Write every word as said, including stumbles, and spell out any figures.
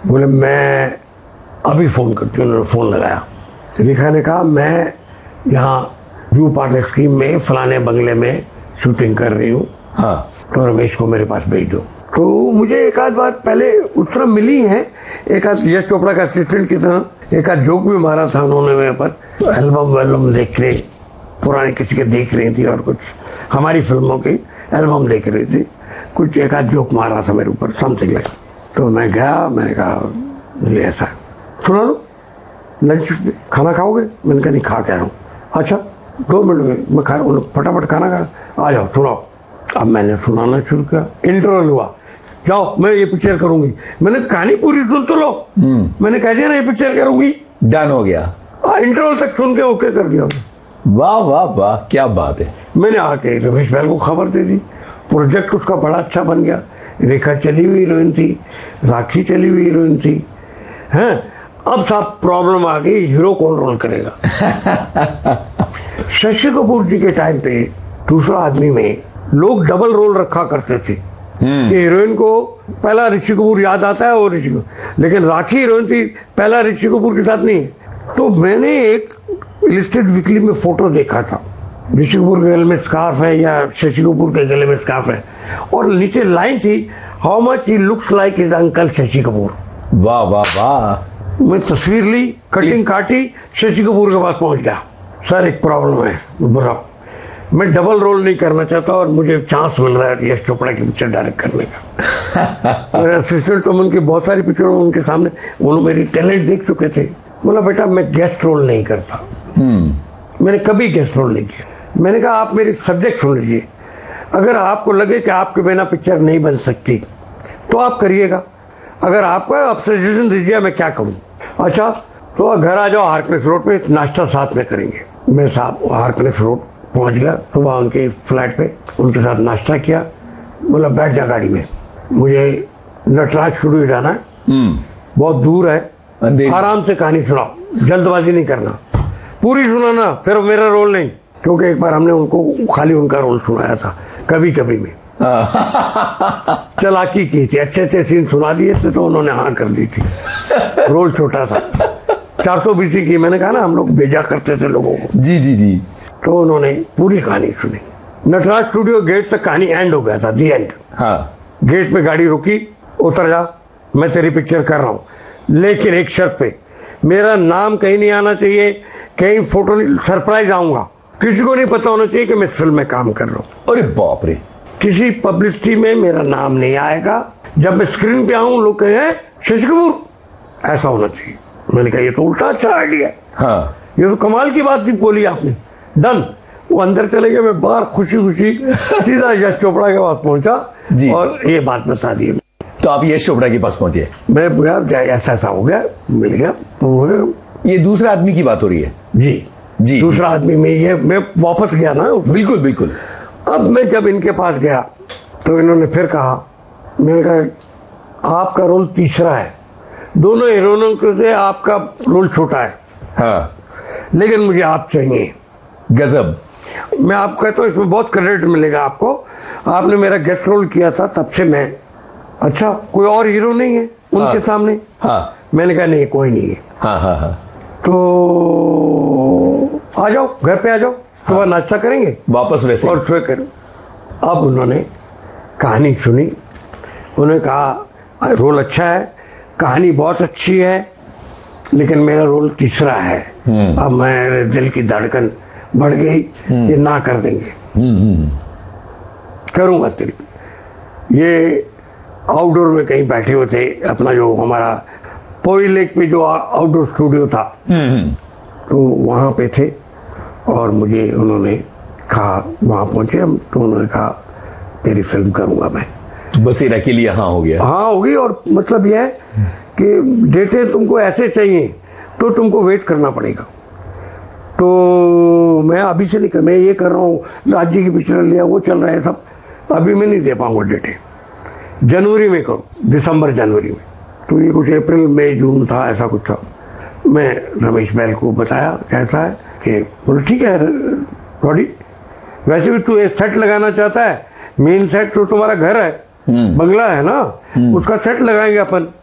बोले मैं अभी फ़ोन करती हूँ। उन्होंने फ़ोन लगाया। रेखा ने कहा मैं यहाँ जू पार्टनर स्कीम में फलाने बंगले में शूटिंग कर रही हूँ, हाँ, तो रमेश को मेरे पास भेज दो। तो मुझे एक आध बार पहले उस तरह मिली है, एक आध यश चोपड़ा का असिस्टेंट की तरह एक आध जोक भी मारा था उन्होंने मेरे पर। एल्बम वेल्बम देख रहे, पुराने किसी के देख रही थी और कुछ हमारी फिल्मों की एल्बम देख रही थी, कुछ एक आध जोक मार रहा था मेरे ऊपर, समथिंग लाइक। तो मैं गया, मैंने कहा ये ऐसा है, सुना लो लंच खाना खाओगे? मैंने कहा नहीं, खा के आया हूँ। अच्छा दो मिनट में मैं खा, फटाफट खाना खा, आ जाओ सुनाओ। अब मैंने सुनाना शुरू किया, इंटरवल हुआ, जाओ मैं ये पिक्चर करूंगी। मैंने कहानी पूरी सुन तो लो, मैंने कह दिया ना ये पिक्चर करूंगी, डन हो गया। इंटरवल तक सुन के ओके कर दिया। वाह वाह वाह, क्या बात है। मैंने आके रमेश भाई को खबर दे दी, प्रोजेक्ट उसका बड़ा अच्छा बन गया। रेखा चली हुई हीरोइन थी, राखी चली हुई हीरोइन थी, हैं। अब साहब प्रॉब्लम आ गई, हीरो कौन रोल करेगा? शशि कपूर जी के टाइम पे दूसरा आदमी में लोग डबल रोल रखा करते थे कि हीरोइन को पहला ऋषि कपूर याद आता है और ऋषि कपूर, लेकिन राखी हीरोइन थी, पहला ऋषि कपूर के साथ नहीं है। तो मैंने एक इलिस्ट्रेट वीकली में फोटो देखा था, ऋषि कपूर के गले में स्कार्फ है या शशि कपूर के गले में स्कार्फ है, और नीचे लाइन थी how much he looks like his uncle Shashi Kapoor. वाह वाह वाह। मैं तस्वीर ली, कटिंग काटी, शशि कपूर के पास पहुंच गया। सर एक प्रॉब्लम है, बुरा मैं डबल रोल नहीं करना चाहता और मुझे चांस मिल रहा है यश चोपड़ा की पिक्चर डायरेक्ट करने का। मेरे असिस्टेंट तो उनकी बहुत सारी पिक्चरों उनके सामने, उन्होंने मेरी टैलेंट देख चुके थे। बोला बेटा मैं गेस्ट रोल नहीं करता, मैंने कभी गेस्ट रोल नहीं किया। मैंने कहा आप मेरी सब्जेक्ट सुन लीजिए, अगर आपको लगे कि आपके बिना पिक्चर नहीं बन सकती तो आप करिएगा, अगर आपको आप सजेशन दीजिए मैं क्या करूं। अच्छा तो घर आ जाओ, हारकनेस रोड पे नाश्ता साथ में करेंगे। मैं साहब हारकनेस रोड पहुंच गया, सुबह उनके फ्लैट पे उनके साथ नाश्ता किया। बोला बैठ जा गाड़ी में, मुझे नटराज स्टूडियो जाना है, बहुत दूर है, आराम से कहानी सुनाओ, जल्दबाजी नहीं करना, पूरी सुनाना, फिर मेरा रोल नहीं, क्योंकि एक बार हमने उनको खाली उनका रोल सुनाया था कभी कभी में। चलाकी की थी, अच्छे अच्छे सीन सुना दिए थे तो उन्होंने हाँ कर दी थी। रोल छोटा था, चार सौ बीसी की, मैंने कहा ना हम लोग भेजा करते थे लोगों को। जी जी जी। तो उन्होंने पूरी कहानी सुनी। नटराज स्टूडियो गेट तक कहानी एंड हो गया था, दी एंड। हाँ। गेट पे गाड़ी रुकी, उतर जा, मैं तेरी पिक्चर कर रहा हूँ, लेकिन एक शर्त पे, मेरा नाम कहीं नहीं आना चाहिए, कहीं फोटो नहीं, सरप्राइज आऊंगा, किसी को नहीं पता होना चाहिए कि मैं इस फिल्म में काम कर रहा हूँ। अरे बाप रे। किसी पब्लिसिटी में मेरा नाम नहीं आएगा, जब मैं स्क्रीन पे आऊं लोग कहे शशि कपूर, ऐसा होना चाहिए। मैंने कहा ये तो उल्टा अच्छा आइडिया है। हाँ। ये तो कमाल की बात थी, बोली आपने, डन। वो अंदर चले गए, मैं बाहर खुशी खुशी सीधा यश चोपड़ा के पास पहुंचा और ये बात बता दी। तो आप यश चोपड़ा के पास पहुंचे? मैं ऐसा ऐसा हो गया, मिल गया, हो गया। ये दूसरे आदमी की बात हो रही है? जी जी। दूसरा आदमी में ये मैं वापस गया ना। बिल्कुल बिल्कुल। अब मैं जब इनके पास गया तो इन्होंने फिर कहा, मैंने कहा आपका रोल तीसरा है, दोनों हीरोइनों से आपका रोल छोटा है, हाँ, लेकिन मुझे आप चाहिए। गजब। मैं आपको कहता हूँ इसमें बहुत क्रेडिट मिलेगा आपको, आपने मेरा गेस्ट रोल किया था तब से मैं, अच्छा कोई और हीरो नहीं है उनके हाँ, सामने? हाँ। मैंने कहा नहीं कोई नहीं है। हाँ हाँ हाँ। तो आ जाओ घर पे आ जाओ, सुबह हाँ, नाश्ता करेंगे वापस वैसे और सुबह करें। अब उन्होंने कहानी सुनी, उन्होंने कहा रोल अच्छा है, कहानी बहुत अच्छी है, लेकिन मेरा रोल तीसरा है। अब मेरे दिल की धड़कन बढ़ गई, ये ना कर देंगे, करूंगा तेरी। ये आउटडोर में कहीं बैठे हुए थे, अपना जो हमारा पोई लेक पे जो आउटडोर स्टूडियो था, तो वहां पे थे और मुझे उन्होंने कहा, वहां पहुंचे हम तो उन्होंने कहा तेरी फिल्म करूंगा मैं। बसेरा के लिए हाँ हो गया? हाँ हो गई। और मतलब यह है कि डेटे तुमको ऐसे चाहिए तो तुमको वेट करना पड़ेगा। तो मैं अभी से नहीं कर, मैं ये कर रहा हूँ, राज्य की पिक्चर लिया, वो चल रहा है सब, अभी मैं नहीं दे पाऊंगा डेटे, जनवरी में करो, दिसंबर जनवरी में। तो ये कुछ अप्रैल मई जून था, ऐसा कुछ था। मैं रमेश बैल को बताया कैसा है, कि बोले ठीक है रॉडी, वैसे भी तू एक सेट लगाना चाहता है, मेन सेट तो तुम्हारा घर है, बंगला है ना, उसका सेट लगाएंगे अपन।